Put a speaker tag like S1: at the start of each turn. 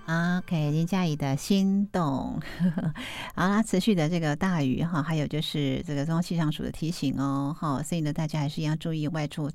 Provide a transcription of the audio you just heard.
S1: OK，林佳怡的心动。好啦，持续的这个大雨哈，还有就是这个中央气象署的提醒哦，哈，所以呢，大家还是要注意外出